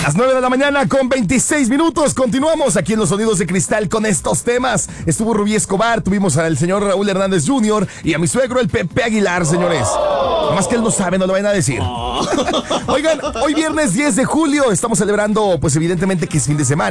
Las 9 de la mañana con 26 minutos. Continuamos aquí en los Sonidos de Cristal con estos temas. Estuvo Rubí Escobar, tuvimos al señor Raúl Hernández Jr. y a mi suegro, el Pepe Aguilar, señores. Más que él no sabe, no lo vayan a decir. Oigan, hoy viernes 10 de julio estamos celebrando, pues evidentemente que es fin de semana.